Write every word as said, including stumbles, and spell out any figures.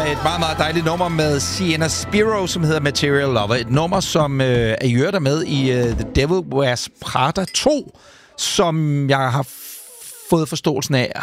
et meget, meget dejligt nummer med Sienna Spiro, som hedder Material Lover. Et nummer, som øh, er i øvrigt med i uh, The Devil Wears Prada to, som jeg har f- fået forståelsen af,